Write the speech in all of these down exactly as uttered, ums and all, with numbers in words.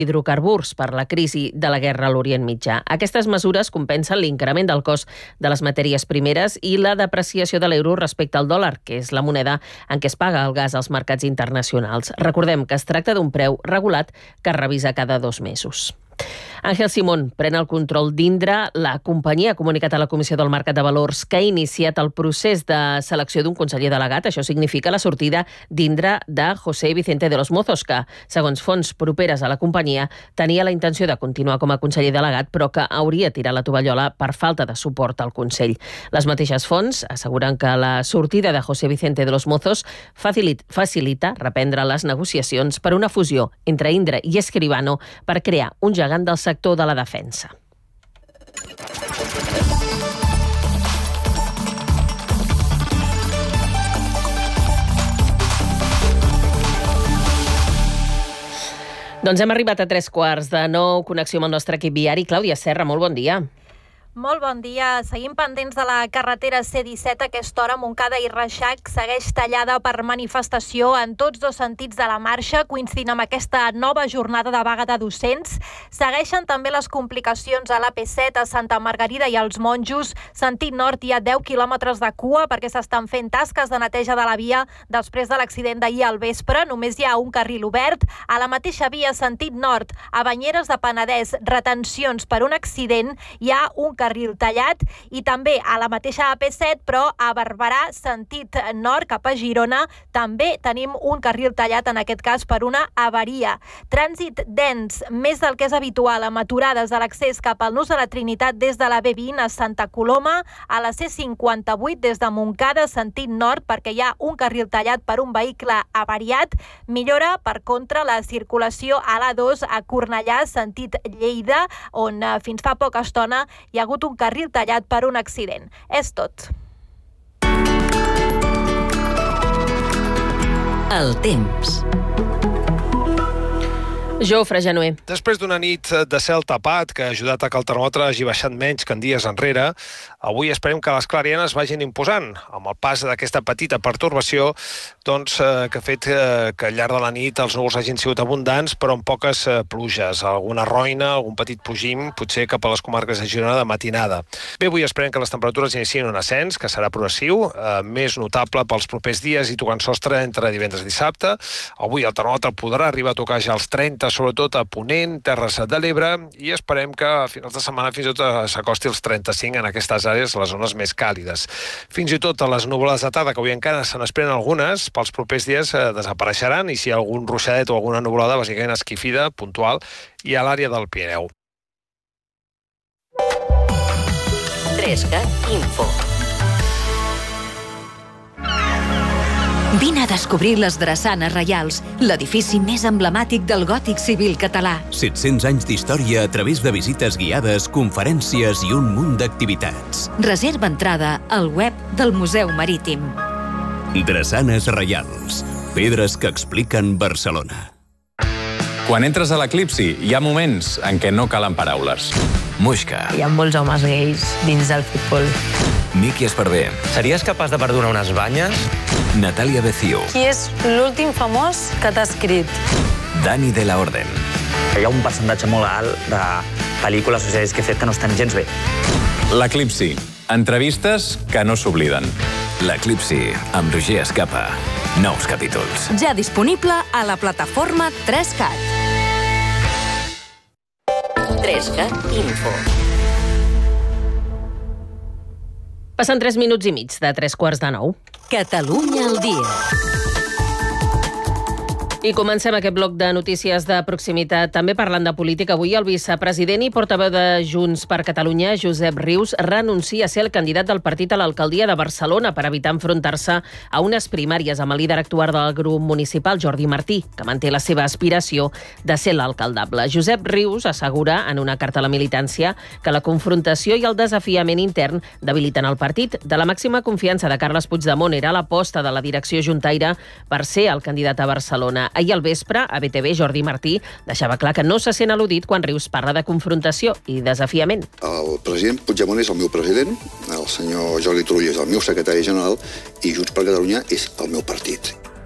hidrocarburs per la crisi de la guerra a l'Orient Mitjà. Aquestes mesures compensen l'increment del cost de les matèries primeres i la depreciació de l'euro respecte al dòlar, que és la moneda en què es paga el gas als mercats internacionals. Recordem que es tracta d'un preu regulat que es revisa cada dos mesos. Àngel Simón pren el control d'Indra. La companyia ha comunicat a la Comissió del Mercat de Valors que ha iniciat el procés de selecció d'un conseller delegat. Això significa la sortida d'Indra de José Vicente de los Mozos, que, segons fonts properes a la companyia, tenia la intenció de continuar com a conseller delegat, però que hauria tirat la tovallola per falta de suport al Consell. Les mateixes fonts asseguren que la sortida de José Vicente de los Mozos facilita reprendre les negociacions per una fusió entre Indra i Escribano per crear un gegant del sector de la defensa. Doncs hem arribat a tres quarts de nou. Connexió amb el nostre equip viari. Clàudia Serra, molt bon dia. Molt bon dia. Seguim pendents de la carretera C disset. A aquesta hora, Montcada i Reixac segueix tallada per manifestació en tots dos sentits de la marxa, coincidint amb aquesta nova jornada de vaga de docents. Segueixen també les complicacions a l'A P set, a Santa Margarida i als Monjos. Sentit nord hi ha deu quilòmetres de cua perquè s'estan fent tasques de neteja de la via després de l'accident d'ahir al vespre. Només hi ha un carril obert. A la mateixa via, sentit nord, a Banyeres de Penedès, retencions per un accident. Hi ha un carril tallat i també a la mateixa A P set, però a Barberà, sentit nord, cap a Girona, també tenim un carril tallat, en aquest cas per una avaria. Trànsit dens, més del que és habitual, amb aturades a l'accés cap al Nus de la Trinitat des de la B vint a Santa Coloma, a la C cinquanta-vuit des de Montcada, sentit nord, perquè hi ha un carril tallat per un vehicle avariat. Millora, per contra, la circulació a l'A dos a Cornellà, sentit Lleida, on fins fa poca estona hi ha hagut un carril tallat per un accident. És tot. El temps. Jofre Genuer. Després d'una nit de cel tapat que ha ajudat a que el termòmetre hagi baixat menys que en dies enrere, avui esperem que les clarianes vagin imposant. Amb el pas d'aquesta petita pertorbació, doncs, eh, que ha fet eh, que al llarg de la nit els núvols hagin sigut abundants, però amb poques eh, pluges. Alguna roina, algun petit plogim, potser cap a les comarques de Girona de matinada. Bé, avui esperem que les temperatures iniciïn un ascens, que serà progressiu, eh, més notable pels propers dies i tocant sostre entre divendres i dissabte. Avui el termòmetre podrà arribar a tocar ja els trenta, sobretot a Ponent, Terres de l'Ebre, i esperem que a finals de setmana fins i tot s'acosti els trenta-cinc en aquestes àrees, les zones més càlides. Fins i tot les nuvolades de tarda, que avui encara se n'esperen algunes, pels propers dies eh, desapareixeran, i si hi ha algun ruixadet o alguna nuvolada, bàsicament esquifida, puntual, i a l'àrea del Pirineu. Trescat Info. Vine a descobrir les Drassanes Reials, l'edifici més emblemàtic del gòtic civil català. set-cents anys d'història a través de visites guiades, conferències i un munt d'activitats. Reserva entrada al web del Museu Marítim. Drassanes Reials, pedres que expliquen Barcelona. Quan entres a l'Eclipsi, hi ha moments en què no calen paraules. Muixca. Hi ha molts homes gais dins del futbol. Miki Esparvé. Series capaç de perdonar unes banyes? Natàlia Beció. Qui és l'últim famós que t'ha escrit? Dani de la Orden. Hi ha un percentatge molt alt de pel·lícules o sèries que he fet que no estan gens bé. L'Eclipsi. Entrevistes que no s'obliden. L'Eclipsi, amb Roger Escapa. Nous capítols. Ja disponible a la plataforma trescat. Trescat Info. Passen tres minuts i mig de tres quarts de nou. Catalunya al dia. I comencem aquest bloc de notícies de proximitat també parlant de política. Avui el vicepresident i portaveu de Junts per Catalunya, Josep Rius, renuncia a ser el candidat del partit a l'alcaldia de Barcelona per evitar enfrontar-se a unes primàries amb el líder actual del grup municipal, Jordi Martí, que manté la seva aspiració de ser l'alcaldable. Josep Rius assegura en una carta a la militància que la confrontació i el desafiament intern debiliten el partit. De la màxima confiança de Carles Puigdemont era l'aposta de la direcció juntaire per ser el candidat a Barcelona. Ahir al vespre, a B T V, Jordi Martí deixava clar que no se sent al·ludit quan Rius parla de confrontació i desafiament. El president Puigdemont és el meu president, el senyor Jordi Turull és el meu secretari general i Junts per Catalunya és el meu partit.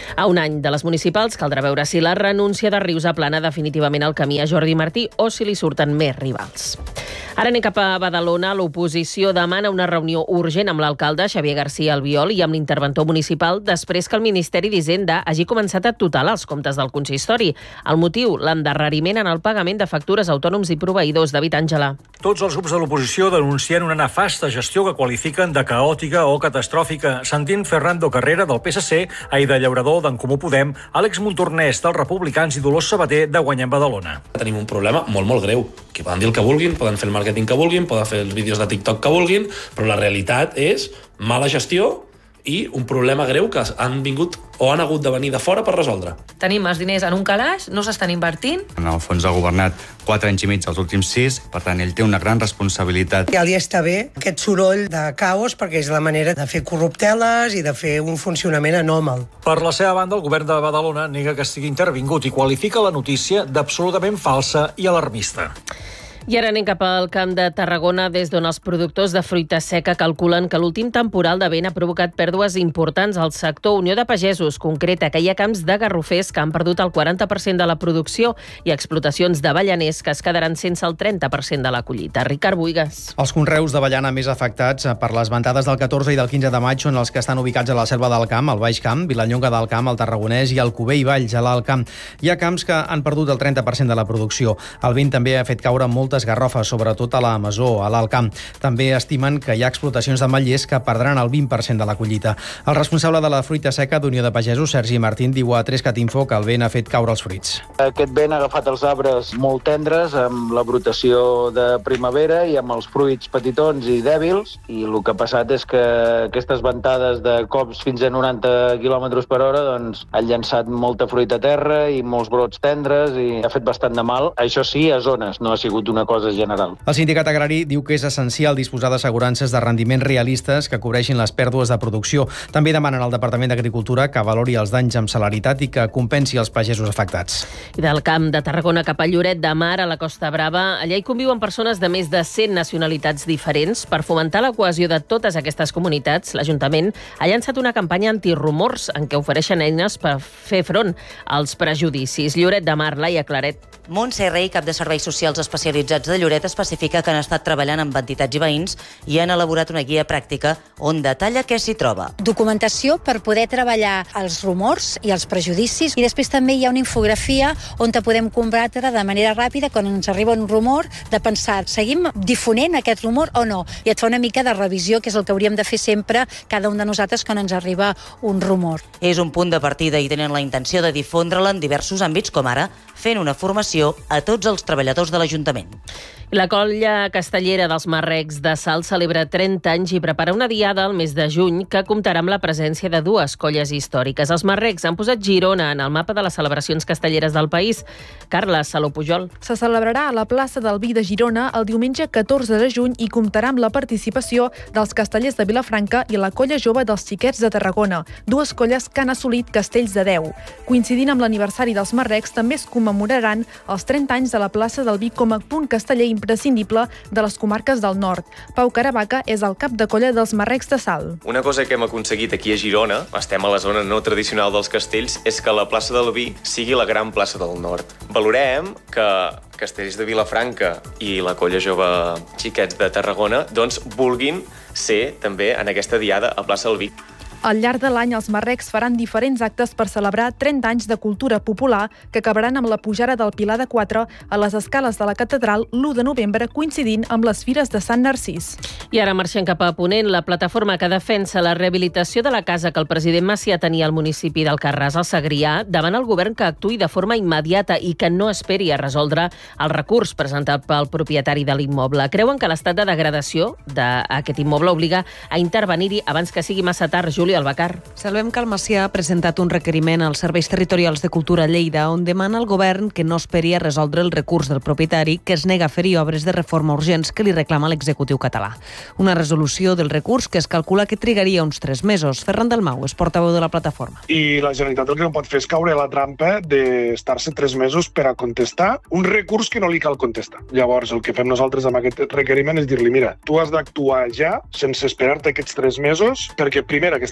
A un any de les municipals caldrà veure si la renúncia de Rius aplana definitivament el camí a Jordi Martí o si li surten més rivals. Ara anem cap a Badalona. L'oposició demana una reunió urgent amb l'alcalde Xavier García Albiol i amb l'interventor municipal després que el Ministeri d'Hisenda hagi començat a tutelar els comptes del consistori. El motiu, l'endarreriment en el pagament de factures a autònoms i proveïdors. David Àngela. Tots els grups de l'oposició denuncien una nefasta gestió que qualifiquen de caòtica o catastròfica. Sentint Fernando Carrera, del P S C, Aida Llaurador, d'en Comú Podem, Àlex Montornès, dels Republicans, i Dolors Sabater, de Guanyem Badalona. Tenim un problema molt, molt greu, que poden dir el que vulguin, poden fer el màrqueting que vulguin, poden fer els vídeos de TikTok que vulguin, però la realitat és mala gestió i un problema greu que han vingut o han hagut de venir de fora per resoldre. Tenim els diners en un calaix, no s'estan invertint. En el fons ha governat quatre anys i mig els últims sis, per tant, ell té una gran responsabilitat. Ja li està bé aquest soroll de caos perquè és la manera de fer corrupteles i de fer un funcionament anòmal. Per la seva banda, el govern de Badalona nega que estigui intervingut i qualifica la notícia d'absolutament falsa i alarmista. I ara anem cap al Camp de Tarragona, des d'on els productors de fruita seca calculen que l'últim temporal de vent ha provocat pèrdues importants al sector. Unió de Pagesos concreta que hi ha camps de garrofers que han perdut el quaranta per cent de la producció i explotacions d'avellaners que es quedaran sense el trenta per cent de la collita. Ricard Buigas. Els conreus d'avellana més afectats per les ventades del catorze i del quinze de maig són els que estan ubicats a la Selva del Camp, al Baix Camp, Vilallonga del Camp, al Tarragonès i al Cubell i Valls, a l'Alt Camp. Hi ha camps que han perdut el trenta per cent de la producció. El vent també ha fet caure moltes garrofes, sobretot a la Masó, a l'Alt Camp. També estimen que hi ha explotacions d'ametllers que perdran el vint per cent de la collita. El responsable de la fruita seca d'Unió de Pagesos, Sergi Martín, diu a tres cat info que el vent ha fet caure els fruits. Aquest vent ha agafat els arbres molt tendres amb la brotació de primavera i amb els fruits petitons i dèbils, i el que ha passat és que aquestes ventades de cops fins a noranta quilòmetres per hora doncs, han llançat molta fruita a terra i molts brots tendres i ha fet bastant de mal. Això sí, a zones, no ha sigut una cosa general. El sindicat agrari diu que és essencial disposar d'assegurances de rendiments realistes que cobreixin les pèrdues de producció. També demanen al Departament d'Agricultura que valori els danys amb celeritat i que compensi els pagesos afectats. I del Camp de Tarragona cap a Lloret de Mar, a la Costa Brava, allà hi conviuen persones de més de cent nacionalitats diferents. Per fomentar la cohesió de totes aquestes comunitats, l'Ajuntament ha llançat una campanya antirumors en què ofereixen eines per fer front als prejudicis. Lloret de Mar, Laia Claret. Montse Rey, cap de Serveis Socials Especialitzats de Lloret, especifica que han estat treballant amb entitats i veïns i han elaborat una guia pràctica on detalla què s'hi troba. Documentació per poder treballar els rumors i els prejudicis, i després també hi ha una infografia on te podem combatre de manera ràpida quan ens arriba un rumor, de pensar, seguim difonent aquest rumor o no? I et fa una mica de revisió, que és el que hauríem de fer sempre cada un de nosaltres quan ens arriba un rumor. És un punt de partida i tenen la intenció de difondre-la en diversos àmbits, com ara fent una formació a tots els treballadors de l'Ajuntament. La colla castellera dels Marrecs de Salt celebra trenta anys i prepara una diada al mes de juny que comptarà amb la presència de dues colles històriques. Els Marrecs han posat Girona en el mapa de les celebracions castelleres del país. Carla Saló Pujol. Se celebrarà a la plaça del Vi de Girona el diumenge catorze de juny i comptarà amb la participació dels castellers de Vilafranca i la colla jove dels Xiquets de Tarragona, dues colles que han assolit castells de deu. Coincidint amb l'aniversari dels Marrecs, també es commemoraran els trenta anys de la plaça del Vi com a punt casteller imprescindible de les comarques del nord. Pau Caravaca és el cap de colla dels Marrecs de Salt. Una cosa que hem aconseguit aquí a Girona, estem a la zona no tradicional dels castells, és que la plaça del Vi sigui la gran plaça del nord. Valorem que castells de Vilafranca i la colla jove Xiquets de Tarragona doncs vulguin ser també en aquesta diada a plaça del Vi. Al llarg de l'any, els Marrecs faran diferents actes per celebrar trenta anys de cultura popular que acabaran amb la pujada del Pilar de Quatre a les escales de la catedral l'u de novembre, coincidint amb les fires de Sant Narcís. I ara marxem cap a Ponent. La plataforma que defensa la rehabilitació de la casa que el president Macià tenia al municipi d'Alcarràs, al Segrià, davant el govern que actuï de forma immediata i que no esperi a resoldre el recurs presentat pel propietari de l'immoble. Creuen que l'estat de degradació d'aquest immoble obliga a intervenir-hi abans que sigui massa tard. Júlia Albacar. Sabem que el Macià ha presentat un requeriment als Serveis Territorials de Cultura Lleida on demana al govern que no esperi a resoldre el recurs del propietari que es nega a fer-hi obres de reforma urgents que li reclama l'executiu català. Una resolució del recurs que es calcula que trigaria uns tres mesos. Ferran Dalmau és portaveu de la plataforma. I la Generalitat el que no pot fer és caure la trampa d'estar-se tres mesos per a contestar un recurs que no li cal contestar. Llavors, el que fem nosaltres amb aquest requeriment és dir-li, mira, tu has d'actuar ja sense esperar-te aquests tres mesos perquè, primer, aquesta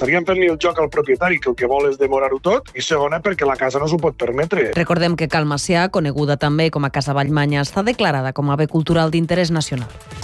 estaríem fent-li el joc al propietari, que el que vol és demorar-ho tot, i segona, perquè la casa no s'ho pot permetre. Recordem que Cal Macià, coneguda també com a Casa Vallmanya, està declarada com a bé cultural d'interès nacional.